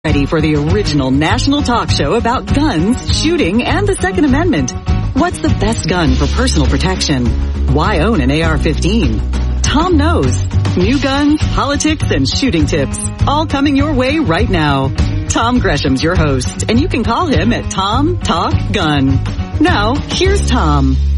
Ready for the original national talk show about guns, shooting, and the Second Amendment. What's the best gun for personal protection? Why own an AR-15? Tom knows. New guns, politics, and shooting tips. All coming your way right now. Tom Gresham's your host, and you can call him at Tom Talk Gun. Now, here's Tom.